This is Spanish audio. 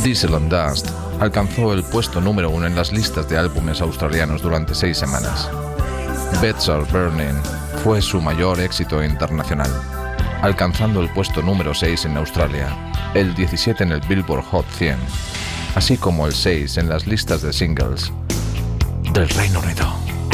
Diesel and Dust alcanzó el puesto número 1 en las listas de álbumes australianos durante 6 semanas. Beds Are Burning fue su mayor éxito internacional, alcanzando el puesto número 6 en Australia, el 17 en el Billboard Hot 100, así como el 6 en las listas de singles del Reino Unido.